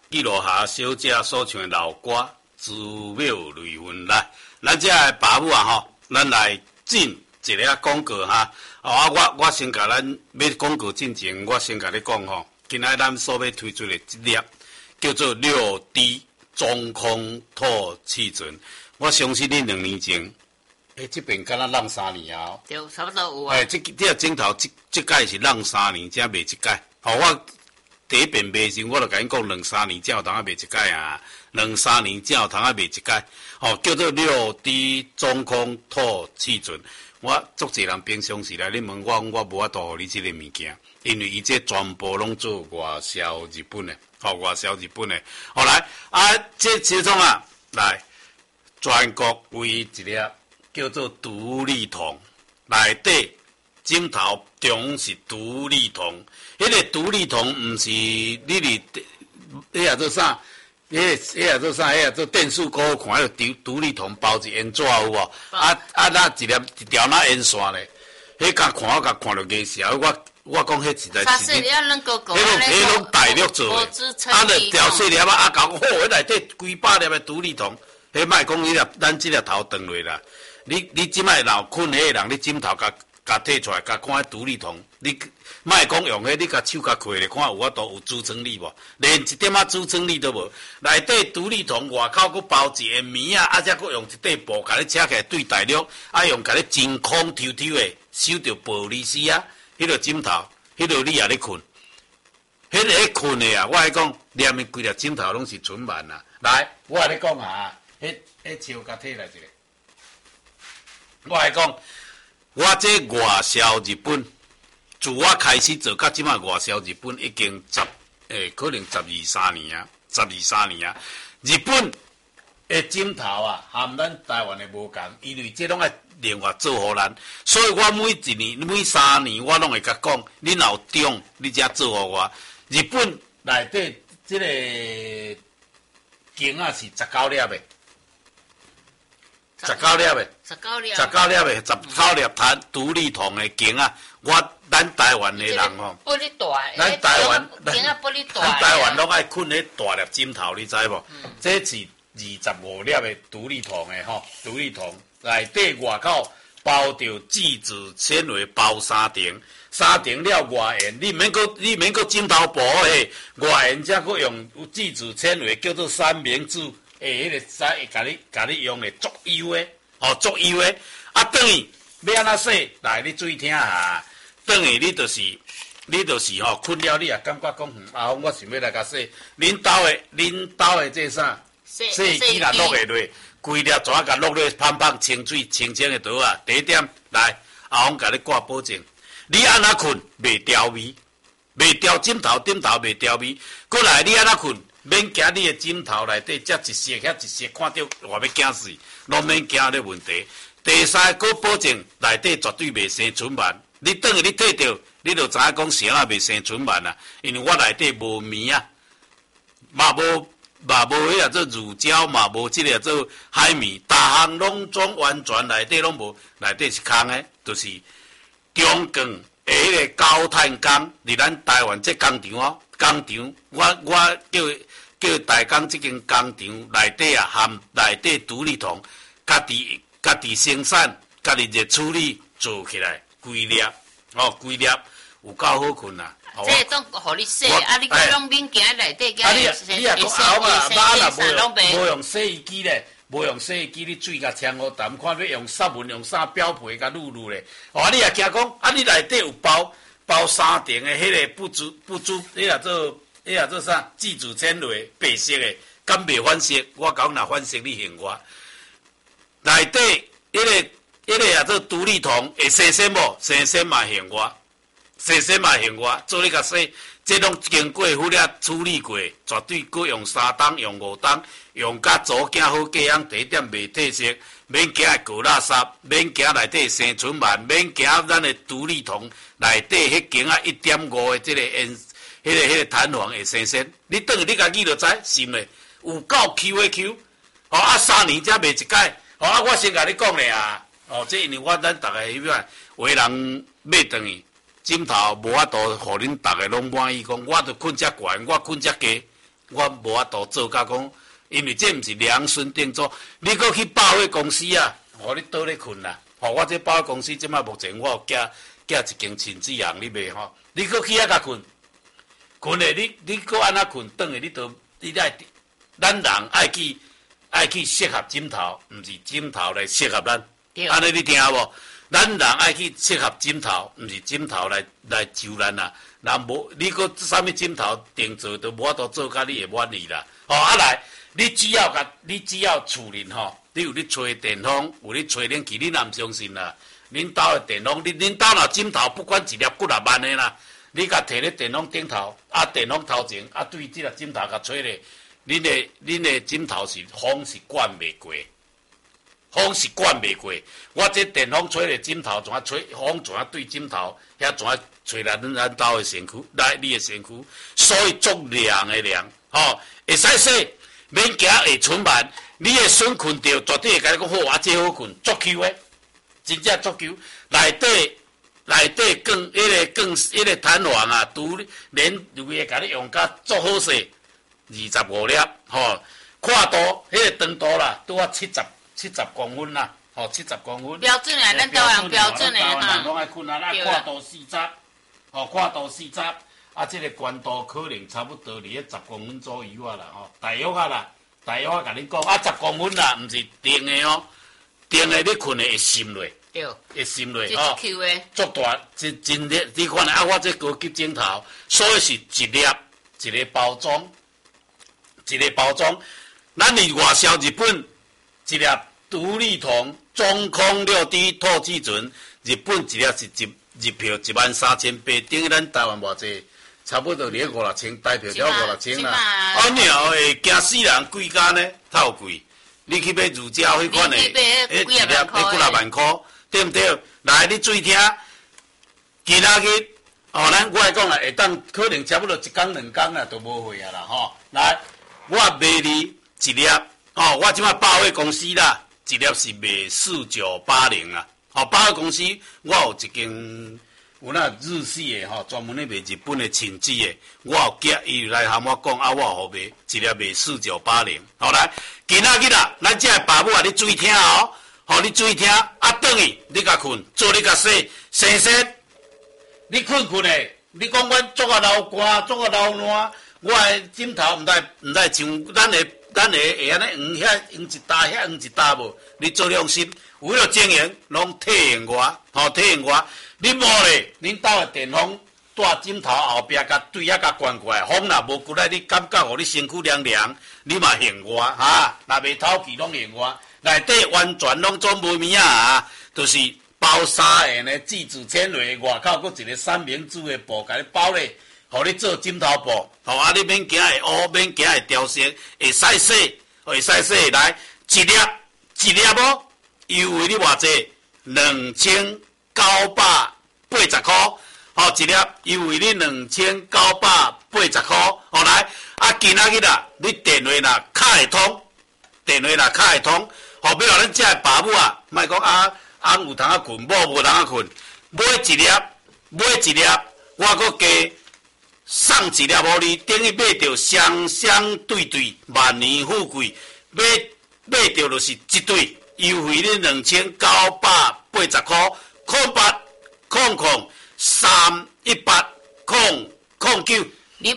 记录下小姐所唱的老歌，寺庙雷魂来，咱这个爸母啊吼，咱来进一个广告哈。我先甲咱要广告进前，我先甲你讲吼，今仔咱所要推出的一粒叫做6D 中空透气樽，我相信你2年前。这边敢若浪3年啊！ 对，差不多有啊。 这镜头这届是浪3年，才卖一届。我第一遍卖时，我就甲你讲2-3年才有通卖一届啊，2-3年才有通卖一届。叫做6D 中空透气樽。我足侪人平常时来，你问我无法度互你这个物件，因为伊这全部拢做外销日本的，外销日本的。来这种啊，来全国唯一一粒。叫做独立筒，内底枕头中是独立筒。迄个独立筒毋是你迄做啥？迄做啥？迄做电视股看迄个独立筒包一烟纸有无？那一条那烟线咧，迄甲看到硬笑。我讲迄实在是。迄拢大陆做的，就调细粒啊，搞好，迄内底几百粒的独立筒，迄莫讲你咱这粒头断落啦。你即摆老困迄个人，你枕头甲摕出来，甲看独立筒，你莫讲用迄，你甲手甲开咧，看有法度有支撑力无？连一点仔支撑力都无。内底独立筒外口佫包一个棉啊，才佫用一块布甲你扯起来对大陆，用甲你真空抽抽的，收着玻璃丝啊，迄个枕头，迄个你也咧困，迄个困的啊，我来讲，连面规粒枕头拢是纯棉啊。来，我来讲啊，迄树甲摕来一个。我来讲，我这外销日本，自我开始做到即摆外销日本已经可能12-13年啊，12-13年啊。日本的枕头啊，含咱台湾的无共，因为这拢爱另外做互咱，所以我每3年我拢会甲讲，你若有中，你才做互我。日本内底这个经啊是19粒的。19粒的，19粒弹独立筒的镜啊！咱台湾的人吼， 玻璃大， 咱台湾咱台湾拢爱困迄大粒枕头，你知无？这是25粒的独立筒的吼，独立筒内底外口包着聚酯纤维包3层了外沿，你免搁枕头布诶，外沿才搁用聚酯纤维叫做三明治。迄个会甲你用的足油的，足油的。等于要安怎洗？来，你注意听下。等于你就是困了，你也感觉讲，我想要来甲洗。恁兜的这啥？洗机啦，落下落，规粒纸甲落落，芳芳清水清清的倒啊。第一点，来，阿甲你挂保证，你安怎困袂掉味，袂掉枕头袂掉味。过来，你安怎困？免惊你的枕头内底遮一色遐一色，看到我要惊死，拢免惊这问题。第三个保证内底绝对袂生存螨。你等于你摕到，你就知影讲啥啊袂生存螨啊，因为我内底无棉啊，嘛无迄做乳胶，嘛无即个做海绵，逐项拢总完全内底拢无，内底是空的，就是中钢的迄个高碳钢，伫咱台湾这工厂哦，我叫大工这间工厂内底啊，含内底独立筒，家己生产，家己热处理做起来，规粒有够好困啊！ 这种互你洗，你讲拢免行内底， 你也讲后嘛，无用洗衣机咧，无用洗衣机，你水甲呛好淡，看要用纱文用啥表皮甲撸撸咧。你也惊讲，你内底有包3层的迄个不足，迄个做啥？聚酯纤维白色的，敢袂反色？我讲若反色，你嫌我。内底迄个也做独立筒会生鲜无？生鲜嘛嫌我，做你甲洗，这拢经过ful了处理过，绝对搁用3档、用5档，用甲组件好价样。第一点袂褪色，免惊会搞垃圾，免惊内底生存螨，免惊咱的独立筒内底迄间啊1.5的这个迄个弹簧会生鲜，你等于你家己就知，心咧有够 Q 的 Q， 3年才卖一届，我先甲你讲咧啊，这因为咱逐个迄个为人买转去，枕头无法度，互恁逐个拢满意，讲我着困遮悬，我困遮低， 我无法度做甲讲，因为这毋是量身定做。你搁去保险公司啊，互你倒咧困啦。吼，我这保险公司即摆目前我有寄一间亲子行你卖吼，你搁去遐甲困，困诶你搁安那困，转诶你咱人爱去适合枕头，毋是枕头来适合咱。安尼你听无？咱人爱去适合枕头，毋是枕头来就咱啊。人无你搁啥物枕头定做，都无法度做甲你会满意啦。吼，来，你只要厝人吼，你有咧吹电风，有咧吹冷气，你若毋相信啦。恁兜诶电风，恁兜若枕头不管一粒几若万诶啦，你甲摕咧电风顶头，电风头前对即个枕头甲吹咧。恁的枕头是风是灌袂过，风是灌袂过。我这电风吹的枕头，怎啊吹风怎啊对枕头，遐怎啊吹来咱兜的身躯，来你的身躯，所以足凉的凉，吼，会使说免惊下春晚，你的孙困着，绝对会甲你讲好，我这好困，足球的，真正足球，内底更迄个弹簧啊，拄连会甲你用甲足好势。25粒，吼，看度，迄个长度啦，拄啊70公分啦，吼，70公分。 标准诶，咱台湾标准诶哈。拢爱困啊，看度40，吼，看度40，即个宽度可能差不多伫10公分左右啊啦，吼，大约啊啦，大约啊，甲恁讲10公分啦，毋是定诶哦，定诶你困诶会渗落， 对， 会渗落， 吼， 足大，真粒，你看啊，我这高级枕头，所以是一粒一个包装。一个包装，咱伫外销日本一粒独立铜中空6D 透气唇，日本一粒是日票13800，等于咱台湾偌济，差不多2、5、6千，台票了5、6千啦。鸟会惊死人，贵价呢？太贵！你去买乳胶迄款的，一粒几若万块，对毋对？来，你注意听，今仔日咱我来讲啦，会当可能差不多1工2工啦，都无货啊啦，吼，来。我卖你一粒，我即摆保险公司啦，一粒是卖4980啊。保险公司我有一间有那日系的专门咧卖日本的亲子的，我有寄伊来喊我讲，我有好卖，一粒卖4980。好来，今仔日啦，咱这爸母啊，你注意听哦，你注意听，转去你甲困，做你甲洗，你困诶，你讲阮做啊流汗，做啊流汗。我的枕头毋知像咱会安尼黄一搭黄一搭无？你做良心，为了经营，拢体现我，体现我。你无咧，恁兜的电风带枕头后壁甲对遐甲关过来，风若无过来，你感觉互你身躯凉凉，你嘛现我哈，若袂透气拢现我。内底完全拢做无物啊，就是包3元的自主纤维，外口搁一个三明治的布，甲你包咧。互你做枕头布，你免惊会乌，免惊会掉色，会使洗，来一粒优惠你偌济？2980块，一粒优惠你2980块，来今仔日啦，你电话啦卡会通，比如咱遮爸母啊，莫讲翁有通啊困，某无通啊困，买一粒，我搁加。送一粒互你，等于买着双双对对，万年富贵。买着就是一对，优惠你2980块，08003180009。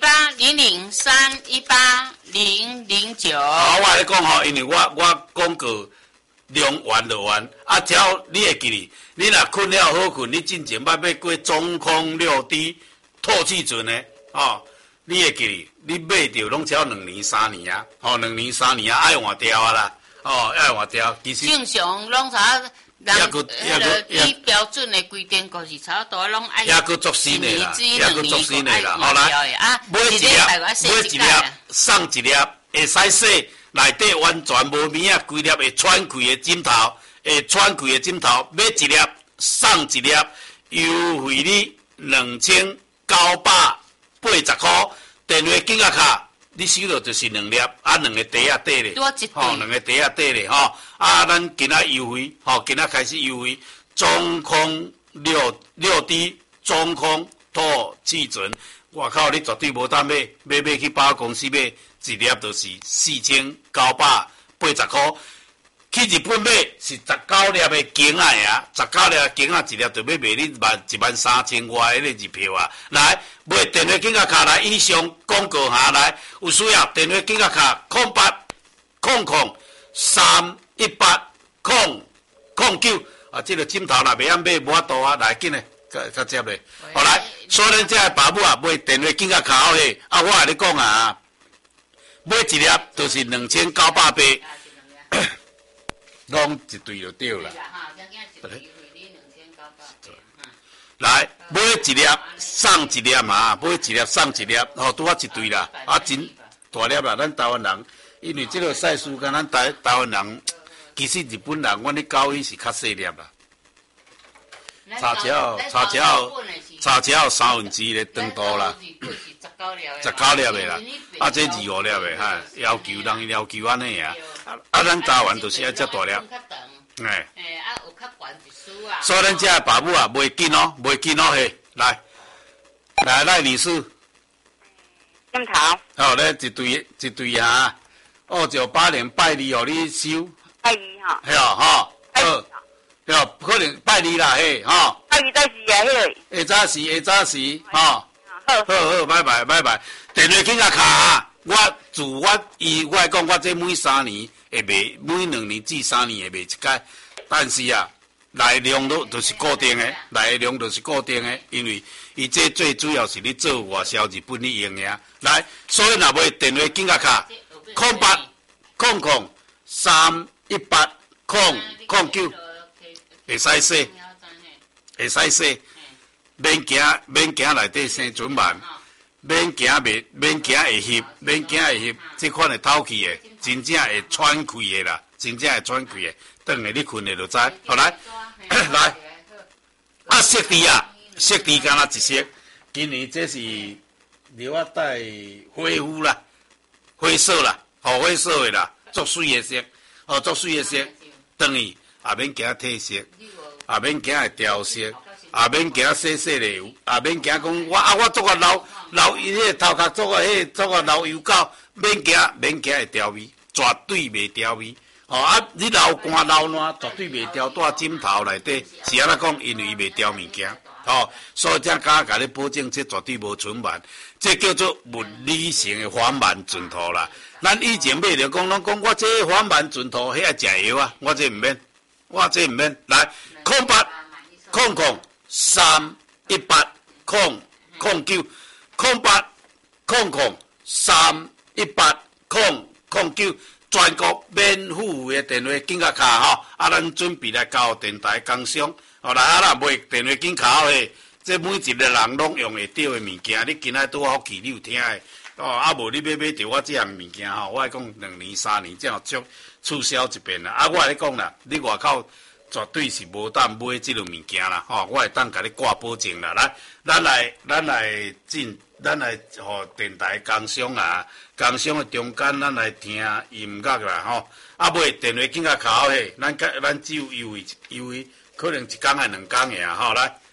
0800318009。 我来讲因为我广告量完就完，只要你会记哩，你若困了好困，你进前捌买过中空6D 透气唇的。你会记，你买着拢只要2年3年啊，2年3年啊，爱换掉啊啦，爱换掉。其实正常拢差，以标准的规定，就是差不多拢爱。 也个足新的啦，好来，买一粒送一粒，会使洗，内底完全无物啊，规粒会喘气的枕头，买一粒送一粒，优惠你2980块，电话紧啊卡，你收到就是2粒，2个袋啊底咧，2个袋啊底咧，咱今仔优惠，今仔开始优惠，中空6D 中空透气唇， 外口你绝对无当买去百货公司买，一粒就是4980块。去日本买是19粒的姜啊，19粒的姜啊，一粒就要卖你13000外的日票啊！来，买电话警察卡来，以上广告下来，有需要电话警察卡0800318009啊，这个枕头啦，袂晓买无法度啊，来紧嘞，较接咧。好来，所以咱这个爸母啊，买电话警察卡好嘿，啊，我跟你讲啊，买一粒就是2980。拢一对就对啦。来，买一粒送一粒嘛，买一粒送一粒，哦，拄啊一对啦，啊真大粒啦，咱台湾人，因为这个赛事跟咱台湾人，其实日本人，阮咧交易是较细粒啦。差只要1/3的长度啦，19粒的啦，啊，这25粒的哈，要求人要求安尼啊，啊，咱台湾就是爱遮大粒，哎，所以咱遮爸母啊，袂紧哦，嘿，来，赖女士， 枕头， 好咧，一对啊，哦，就8年拜二互你收， 拜二哈， 系哦，吼，好。对，可能拜二啦，嘿，吼。 拜二在是啊，迄个。下早时，吼。好，拜拜。电话警察卡啊，我讲，我这每3年会卖，每2年至3年会卖一届，但是啊，来量都是固定的，因为伊这最主要是你做外销日本你用的。来，所以若买电话警察卡，0800318009。会使洗，免惊内底生存螨，免惊会翕，这款会透气的，真正会喘气的啦，转下你困的就知。好来，啊色地敢若一色，今年这是牛仔带灰肤啦，灰色啦，灰色的啦，足水的色，等于。也免惊褪色，也免惊会掉色，也免惊洗的油，也免惊讲我做个老伊迄头壳做个老油膏，免惊会掉味，绝对袂掉味。哦啊，你老干老烂，绝对袂掉带枕头内底，是安怎讲？因为伊袂掉物件。哦，所以这甲你保证，这绝对无存螨，这叫做物理性的防螨净土啦。咱以前买着讲，拢讲我这防螨净土遐食药啊，我这毋免。来，0800318009，0800318009，全国免付费的电话警察卡吼，啊，咱准备来交电台工商，后来啊，若买电话警卡嘿，这每一个人拢用会到的物件，你今仔拄好去，你有听的，哦，啊无你买着我这样物件吼，我讲2年3年这样促销一遍啦，啊，我来讲啦，你外口绝对是无当买这种物件啦，吼，我会当甲你挂保证啦。来，咱来互电台工商啊，工商的中间咱来听音乐啦，吼，啊，买电话警察卡嘿，咱只有优惠，可能1天还2天的啊，吼，来。